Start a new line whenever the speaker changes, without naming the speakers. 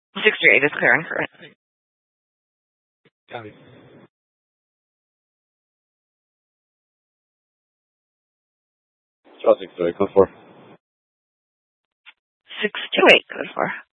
628 is clear and current.
Copy.
628, code 4.
628, code 4.